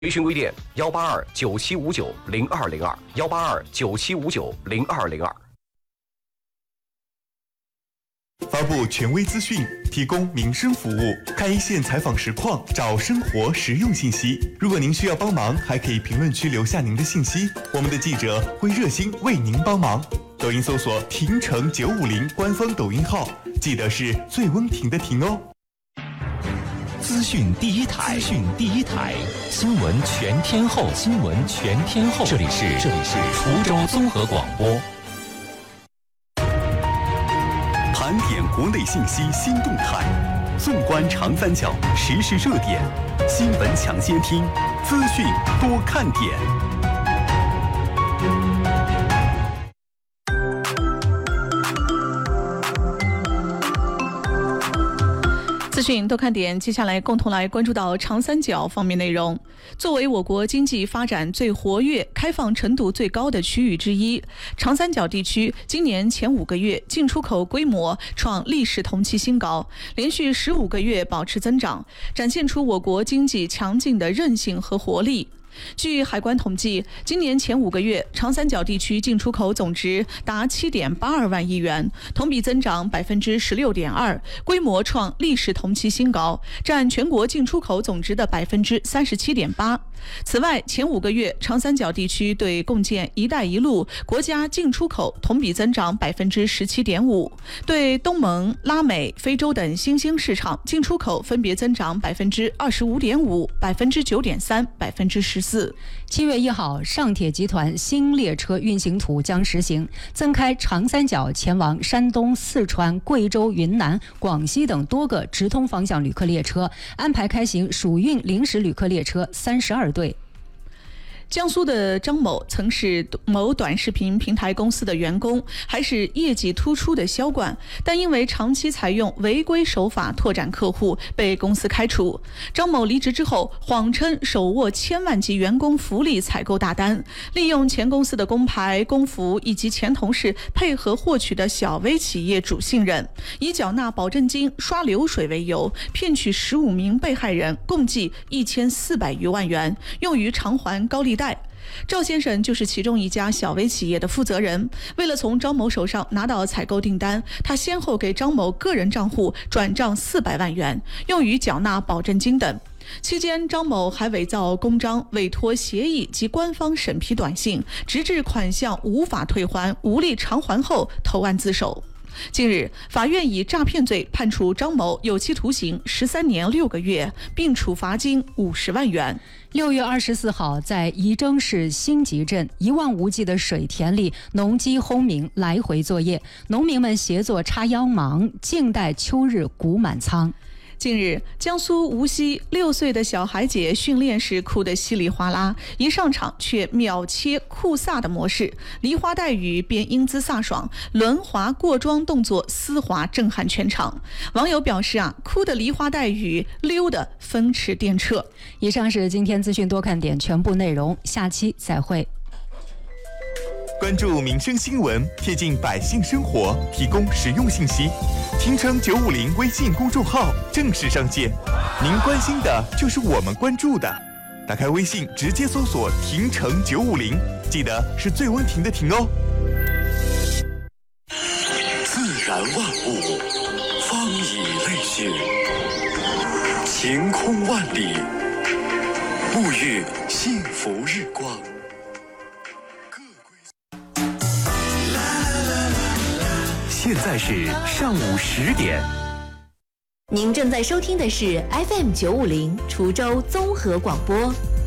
微信微店18297590202，18297590202。 发布权威资讯，提供民生服务，看一线采访实况，找生活实用信息。如果您需要帮忙，还可以评论区留下您的信息，我们的记者会热心为您帮忙。抖音搜索亭城950官方抖音号，记得是最温婷的婷哦。 资讯第一台，新闻全天候，这里是滁州综合广播。 盘点国内信息新动态，纵观长三角时事热点，新闻抢先听，资讯多看点。 资讯多看点，接下来共同来关注到长三角方面内容。作为我国经济发展最活跃、开放程度最高的区域之一，长三角地区今年前5个月进出口规模创历史同期新高，连续15个月保持增长，展现出我国经济强劲的韧性和活力。据海关统计，今年前5个月，长三角地区进出口总值达7.82万亿元，同比增长16.2%，规模创历史同期新高，占全国进出口总值的37.8%。此外，前5个月，长三角地区对共建“一带一路”国家进出口同比增长17.5%，对东盟、拉美、非洲等新兴市场进出口分别增长25.5%、9.3%、14%。 7月1号，上铁集团新列车运行图将实行，增开长三角前往山东、四川、贵州、云南、广西等多个直通方向旅客列车，安排开行暑运临时旅客列车32对。 江苏的张某曾是某短视频平台公司的员工，还是业绩突出的销冠，但因为长期采用违规手法拓展客户，被公司开除。张某离职之后，谎称手握千万级员工福利采购大单，利用前公司的工牌、工服以及前同事配合获取的小微企业主信任，以缴纳保证金、刷流水为由，骗取15名被害人共计1400余万元，用于偿还高利贷。赵先生就是其中一家小微企业的负责人，为了从张某手上拿到采购订单，他先后给张某个人账户转账400万元，用于缴纳保证金等。期间，张某还伪造公章、委托协议及官方审批短信，直至款项无法退还、无力偿还后投案自首。近日，法院以诈骗罪判处张某有期徒刑13年6个月，并处罚金50万元。 6月24号，在仪征市新集镇一望无际的水田里，农机轰鸣来回作业，农民们协作插秧忙，静待秋日谷满仓。 近日，江苏无锡6岁的小孩姐训练时哭得稀里哗啦，一上场却秒切酷飒的模式，梨花带雨便英姿飒爽，轮滑过桩动作丝滑震撼全场。网友表示哭的梨花带雨，溜的风驰电掣。 以上是今天资讯多看点全部内容，下期再会。 关注民生新闻，贴近百姓生活，提供实用信息。亭城950微信公众号正式上线，您关心的就是我们关注的。打开微信，直接搜索亭城950，记得是最温婷的婷哦。 自然万物，方以类聚；晴空万里，沐浴幸福日光。 现在是上午10点。 您正在收听的是 FM 950滁州综合广播。